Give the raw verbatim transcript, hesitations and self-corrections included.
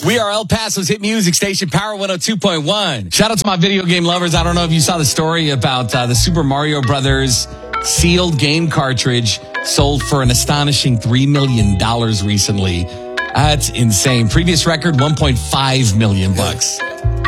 We are El Paso's hit music station, Power one oh two point one. Shout out to my video game lovers. I don't know if you saw the story about uh, the Super Mario Brothers sealed game cartridge sold for an astonishing three million dollars recently. That's insane. Previous record, one point five million bucks.